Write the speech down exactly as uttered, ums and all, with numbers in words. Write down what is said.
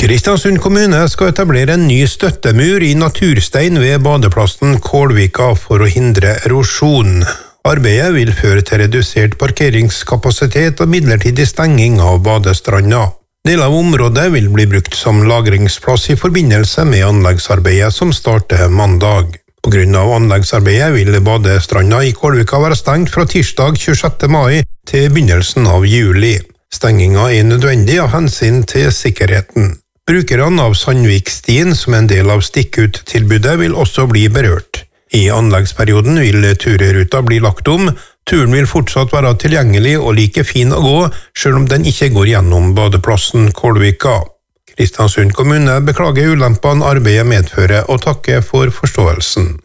Kristiansund kommune skal etablere en ny støttemur i naturstein ved badeplassen Kålvika for å hindre erosjon. Arbeidet vil føre til redusert parkeringskapasitet og midlertidig stenging av badestranda. Deler av området vil bli brukt som lagringsplass i forbindelse med anleggsarbeidet som starter mandag. På grunn av anleggsarbeidet vil badestranda i Kålvika være stengt fra tirsdag tjuesjette mai til begynnelsen av juli. Stenginga er nødvendig av hensyn til sikkerheten. Brukerne av Sandvikstien som en del av stikkut-tilbudet vil også bli berørt. I anleggsperioden vil turruta bli lagt om. Turen vil fortsatt være tilgjengelig og like fin å gå, selv om den ikke går gjennom badeplassen Kålvika. Kristiansund kommune beklager ulempene arbeidet medfører og takker for forståelsen.